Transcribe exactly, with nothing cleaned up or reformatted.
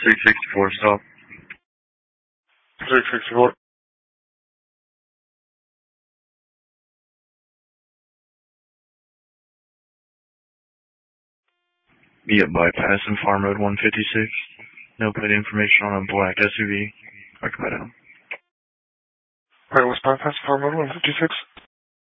six sixty-four, stop. six sixty-four. Be at bypass and farm road one fifty-six. No plate information on a black S U V. Occupied out. Alright, what's bypass farm road one fifty-six?